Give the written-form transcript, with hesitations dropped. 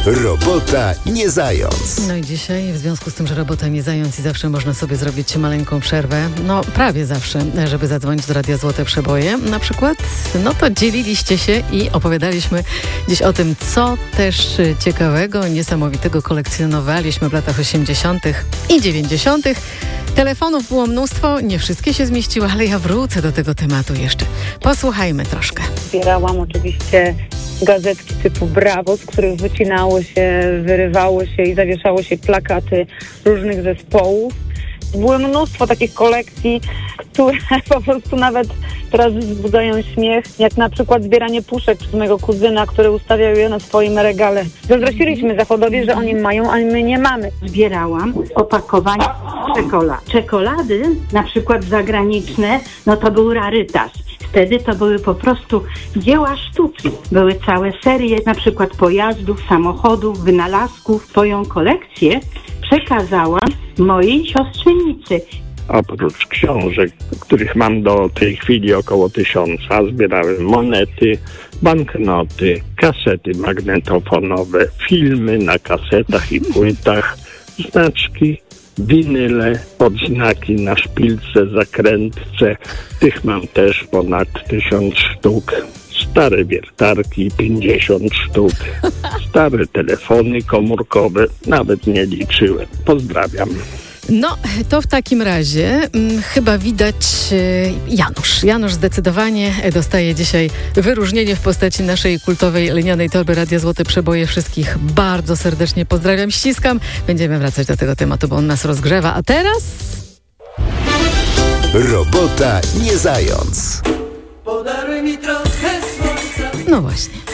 Robota nie zając. No i dzisiaj, w związku z tym, że robota nie zając i zawsze można sobie zrobić maleńką przerwę, no prawie zawsze, żeby zadzwonić do Radia Złote Przeboje na przykład, no to dzieliliście się i opowiadaliśmy dziś o tym, co też ciekawego, niesamowitego kolekcjonowaliśmy w latach 80. i 90. Telefonów było mnóstwo, nie wszystkie się zmieściły, ale ja wrócę do tego tematu jeszcze. Posłuchajmy troszkę. Zbierałam oczywiście gazetki typu Brawo, z których wycinało się, wyrywało się i zawieszało się plakaty różnych zespołów. Było mnóstwo takich kolekcji, które po prostu nawet teraz wzbudzają śmiech, jak na przykład zbieranie puszek przez mojego kuzyna, który ustawiał je na swoim regale. Zazdrościliśmy Zachodowi, że oni mają, a my nie mamy. Zbierałam opakowania czekolad. Czekolady, na przykład zagraniczne, no to był rarytas. Wtedy to były po prostu dzieła sztuki. Były całe serie na przykład pojazdów, samochodów, wynalazków. Swoją kolekcję przekazałam mojej siostrzenicy. Oprócz książek, których mam do tej chwili około 1000, zbierałem monety, banknoty, kasety magnetofonowe, filmy na kasetach i płytach, znaczki, winyle, odznaki na szpilce, zakrętce. Tych mam też ponad 1000 sztuk. Stare wiertarki, 50 sztuk. Stare telefony komórkowe, nawet nie liczyłem. Pozdrawiam. No, to w takim razie chyba widać Janusz. Janusz zdecydowanie dostaje dzisiaj wyróżnienie w postaci naszej kultowej lnianej torby Radia Złote Przeboje. Wszystkich bardzo serdecznie pozdrawiam, ściskam. Będziemy wracać do tego tematu, bo on nas rozgrzewa. A teraz... Robota nie zając. Podaruj mi trochę słońca. No właśnie.